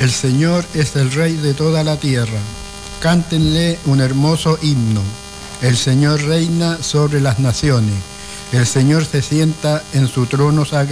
El Señor es el Rey de toda la tierra. Cántenle un hermoso himno. El Señor reina sobre las naciones. El Señor se sienta en su trono sagrado.